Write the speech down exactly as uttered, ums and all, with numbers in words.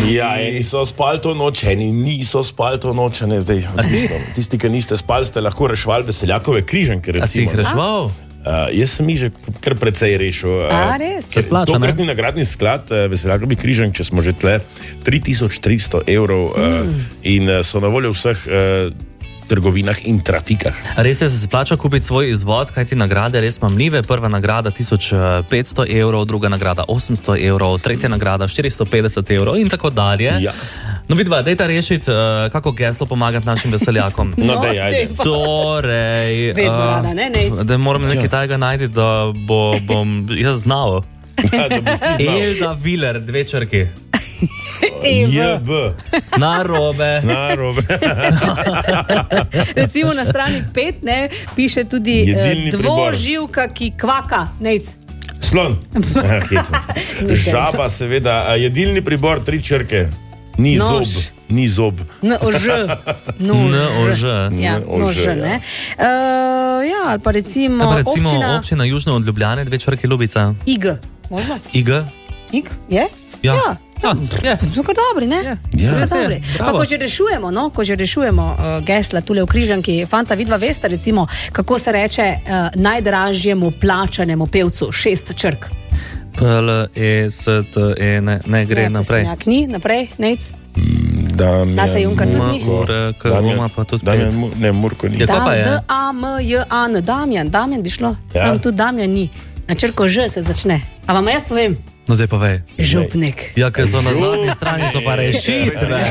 Ja, eni so spali to noč, eni niso spali to noč. Ne, zdaj, tisti, ki niste spali, ste lahko rešvali veseljakove križanke. A si jih rešval? Uh, jaz sem jih že kar precej rešil. A, res? Se splača, ne? Tokratni nagradni sklad uh, veseljakovi križank, če smo že tle, tri tisoč tristo evrov uh, mm. in uh, so na voljo vseh uh, trgovinah in trafikah. Res je, se splača kupiti svoj izvod, kaj ti nagrade res mamljive. Prva nagrada tisoč petsto evrov, druga nagrada osemsto evrov, tretja nagrada štiristo petdeset evrov in tako dalje. Ja. No, vidva, dajta rešiti, uh, kako geslo pomagati našim veseljakom. No, dej, ajde. Torej, Vedno rada, ne, Nejc? da moram nekaj tajega najti, da bo, bom jaz znal. Ja, da boš ti znal. Elda Viler, dve črki. J B. Narobe. Narobe. Recimo na strani pet, ne, piše tudi Jedilni eh, dvoživka, ki kvaka, Nejc. Slon. Žaba, seveda. Jedilni pribor, tri črke. Ni Nož. zob. Ni zob. N O Ž. N O Ž. Ja, N O Ž, nož, ne. Uh, ja, ali pa recimo, Pa recimo občina, občina Južno od Ljubljane, dve črki Ljubica. I G. Možno? I G? I G? Je? Ja. Ja. Ja, je. So kar dobri, ne? Ja. Ja. Kar dobri. Bravo. Pa ko že rešujemo, no, ko že rešujemo uh, gesla tule v križanki, fanta, vidva veste recimo, kako se reče uh, najdražjemu plačanemu pevcu, šest črk. P L E S T E, ne, ne gre Ja, naprej. Pestenjak ni, naprej, Nejc. Damjan. Naca Junkar tudi ni. Ure, K, Roma pa tudi Damjan, pet. Mu- ne, Murko ni. Ja, kaj pa je? D A M J A N, Damjan, Damjan bi šlo. Ja. Samo tudi Damjan ni. Na črko Ž se začne. A vam jaz povem? No, zdaj povej. Župnik. Ja, ker so na zadnji strani, so pa rešitve.